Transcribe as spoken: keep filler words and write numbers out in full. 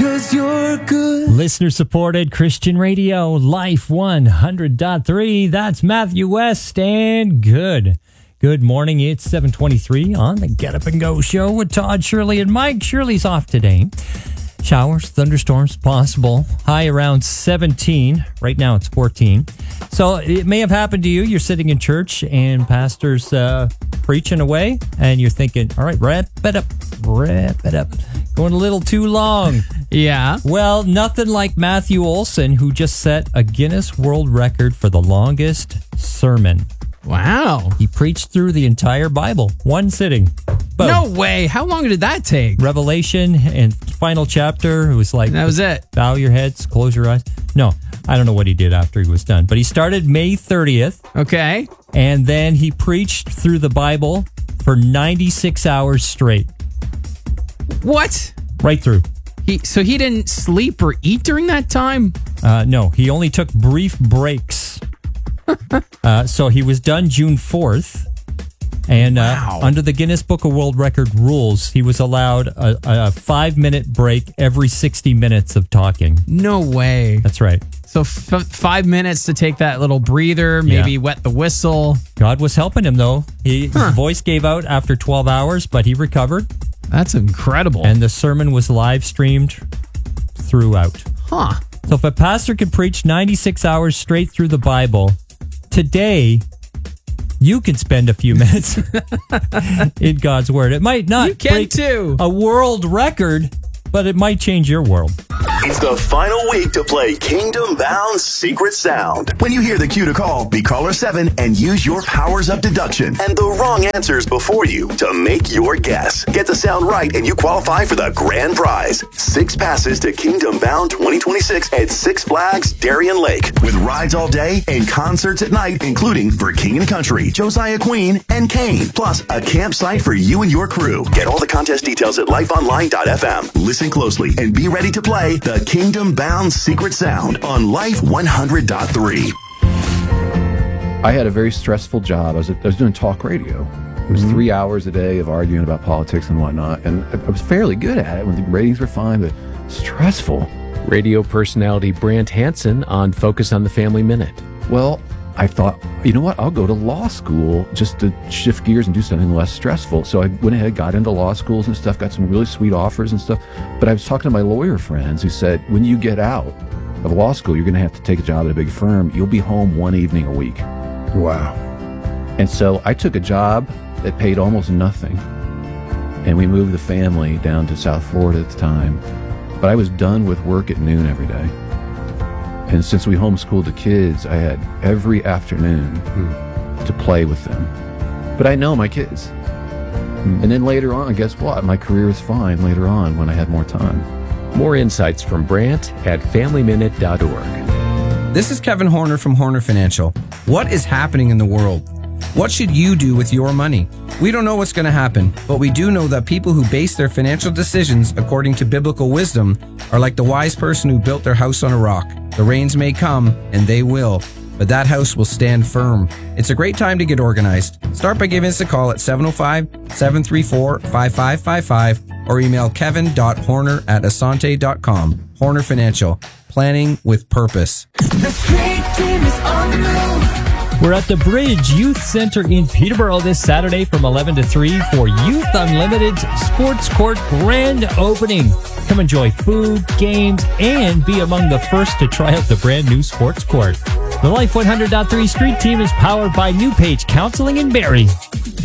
'cause you're good. Listener-supported Christian radio, Life one hundred point three. That's Matthew West and good. Good morning. It's seven twenty-three on the Get Up and Go show with Todd, Shirley, and Mike. Shirley's off today. Showers, thunderstorms possible. High around seventeen. Right now it's fourteen. So it may have happened to you. You're sitting in church and pastor's uh, preaching away and you're thinking, all right, wrap it up, wrap it up. Going a little too long. Yeah. Well, nothing like Matthew Olson, who just set a Guinness World Record for the longest sermon. Wow. He preached through the entire Bible, one sitting. Boom. No way. How long did that take? Revelation and final chapter. It was like, that was it. Bow your heads, close your eyes. No, I don't know what he did after he was done. But he started May thirtieth. Okay. And then he preached through the Bible for ninety-six hours straight. What? Right through. He So he didn't sleep or eat during that time? Uh, no, he only took brief breaks. uh, so he was done June fourth. And uh, Wow. under the Guinness Book of World Record rules, he was allowed a, a five-minute break every sixty minutes of talking. No way. That's right. So f- five minutes to take that little breather, maybe Yeah. wet the whistle. God was helping him, though. He, Huh. His voice gave out after twelve hours, but he recovered. That's incredible. And the sermon was live streamed throughout. Huh. So if a pastor could preach ninety-six hours straight through the Bible, today you can spend a few minutes in God's Word. It might not You can break too. a world record, but it might change your world. It's the final week to play Kingdom Bound Secret Sound. When you hear the cue to call, be caller seven and use your powers of deduction and the wrong answers before you to make your guess. Get the sound right and you qualify for the grand prize. Six passes to Kingdom Bound twenty twenty-six at Six Flags Darien Lake with rides all day and concerts at night, including for King and Country, Josiah Queen, and Kane. Plus a campsite for you and your crew. Get all the contest details at life online dot f m. Listen closely and be ready to play the Kingdom Bound Secret Sound on Life one hundred point three. I had a very stressful job. I was, I was doing talk radio. It was mm-hmm. three hours a day of arguing about politics and whatnot. And I, I was fairly good at it when the ratings were fine, but stressful. Radio personality Brant Hansen on Focus on the Family Minute. Well, I thought, you know what? I'll go to law school just to shift gears and do something less stressful. So I went ahead, got into law schools and stuff, got some really sweet offers and stuff. But I was talking to my lawyer friends who said, when you get out of law school, you're going to have to take a job at a big firm. You'll be home one evening a week. Wow. And so I took a job that paid almost nothing. And we moved the family down to South Florida at the time. But I was done with work at noon every day. And since we homeschooled the kids, I had every afternoon mm. to play with them. But I know my kids. Mm. And then later on, guess what? My career was fine later on when I had more time. More insights from Brant at family minute dot org. This is Kevin Horner from Horner Financial. What is happening in the world? What should you do with your money? We don't know what's going to happen, but we do know that people who base their financial decisions according to biblical wisdom are like the wise person who built their house on a rock. The rains may come, and they will, but that house will stand firm. It's a great time to get organized. Start by giving us a call at seven oh five, seven three four, five five five five or email kevin dot horner at asante dot com. Horner Financial. Planning with purpose. The street team is on the move. We're at the Bridge Youth Center in Peterborough this Saturday from eleven to three for Youth Unlimited Sports Court grand opening. Come enjoy food, games, and be among the first to try out the brand new sports court. The Life one hundred point three Street Team is powered by New Page Counseling in Barrie.